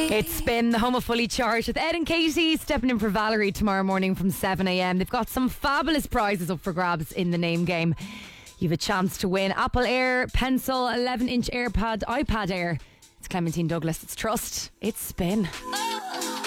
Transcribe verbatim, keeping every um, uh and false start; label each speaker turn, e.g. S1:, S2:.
S1: It's been the home of Fully Charged with Ed and Katie stepping in for Valerie tomorrow morning from seven a.m. They've got some fabulous prizes up for grabs in the name game. You have a chance to win Apple Air, Pencil, eleven inch AirPod, iPad Air. It's Clementine Douglas. It's Trust. It's Spin.